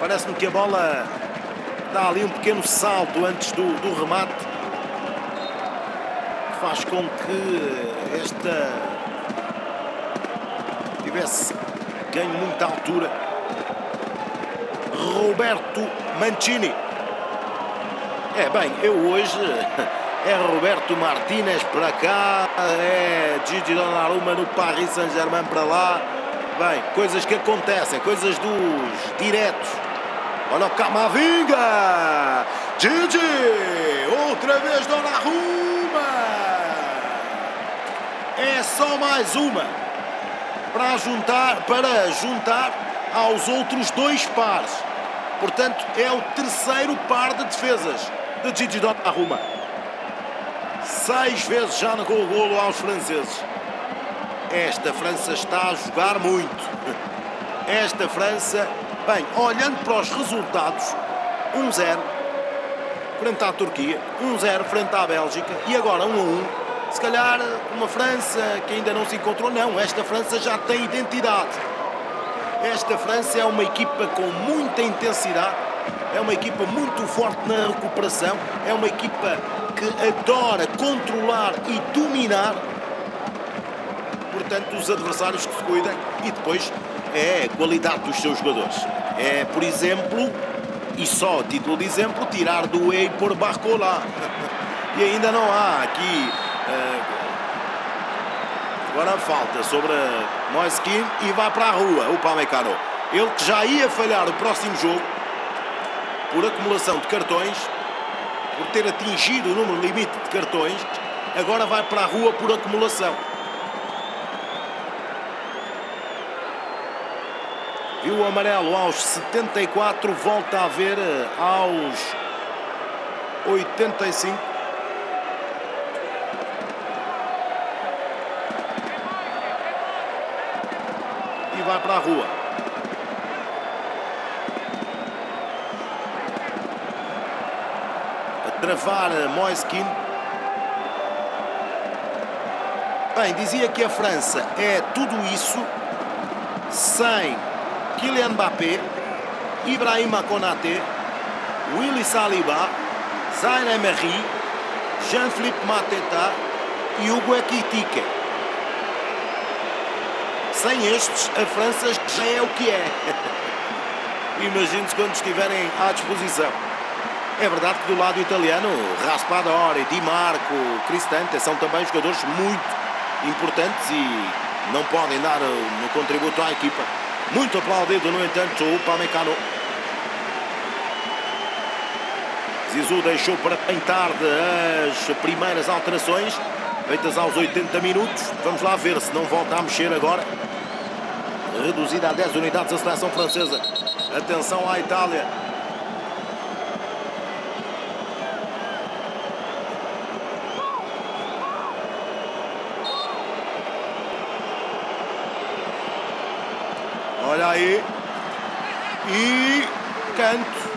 Parece-me que a bola dá ali um pequeno salto antes do remate, que faz com que esta tivesse ganho muita altura. Roberto Mancini. Bem, eu hoje é Roberto Martínez para cá, é Gigi Donnarumma no Paris Saint-Germain para lá. Bem, coisas que acontecem, coisas dos diretos. Olha o Camavinga! Gigi! Outra vez Donnarumma! É só mais uma para juntar aos outros dois pares. Portanto, é o terceiro par de defesas de Gigi Donnarumma. 6 vezes já negou o golo aos franceses. Esta França está a jogar muito. Esta França, bem, olhando para os resultados, 1-0 frente à Turquia, 1-0 frente à Bélgica e agora 1-1. Se calhar uma França que ainda não se encontrou, não. Esta França já tem identidade. Esta França é uma equipa com muita intensidade, é uma equipa muito forte na recuperação, é uma equipa que adora controlar e dominar. Portanto, os adversários que se cuidam e depois é a qualidade dos seus jogadores. É, por exemplo, e só a título de exemplo, tirar do Ei por Barcola. E ainda não há aqui... Agora falta sobre Moise Kean e vai para a rua o Upamecano. Ele que já ia falhar o próximo jogo por acumulação de cartões, por ter atingido o número limite de cartões, agora vai para a rua por acumulação. Viu o amarelo aos 74, volta a ver aos 85. E vai para a rua. A travar Moise Kean. Bem, dizia que a França é tudo isso sem Kylian Mbappé, Ibrahima Konaté, Willy Saliba, Zaire Emery, Jean-Philippe Mateta e Hugo Ekitike. Sem estes, a França já é o que é. Imagine-se quando estiverem à disposição. É verdade que do lado italiano, Raspadori, Di Marco, Cristante são também jogadores muito importantes e não podem dar no contributo à equipa. Muito aplaudido, no entanto, o Upamecano. Zizou deixou para bem tarde as primeiras alterações, feitas aos 80 minutos. Vamos lá ver se não volta a mexer agora. Reduzida a 10 unidades a seleção francesa. Atenção à Itália. Olha aí. E canto.